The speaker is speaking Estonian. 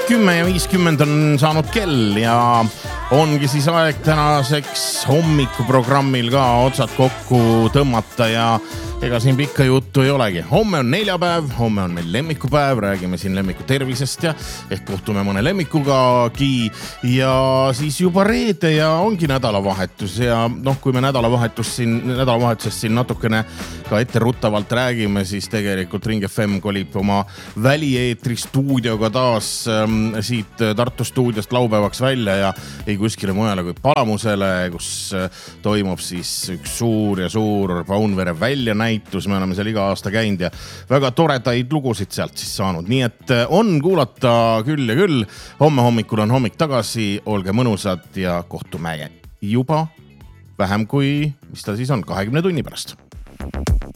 10:50 on saanud kell ja ongi siis aeg tänaseks hommikuprogrammil ka otsad kokku tõmmata ja ega siin pikka juttu ei olegi. Homme on neljapäev, homme on meil lemmikupäev, räägime siin lemmiku tervisest ja ehk kohtume mõne lemmikugagi ja siis juba reede ja ongi nädalavahetus ja kui me nädalavahetusest siin natukene ka etteruttavalt räägime, siis tegelikult Ring FM kolib oma välieetri stuudioga taas siit Tartu stuudiost laupäevaks välja ja ei kuskile mujale kui Palamusele, kus toimub siis üks suur Paunvere väljanäitus. Me oleme seal iga aasta käinud ja väga toredaid lugusid sealt siis saanud. Nii et on kuulata küll ja küll. Homme hommikul on hommik tagasi, olge mõnusad ja kohtume juba vähem kui, mis ta siis on, 20 tunni pärast.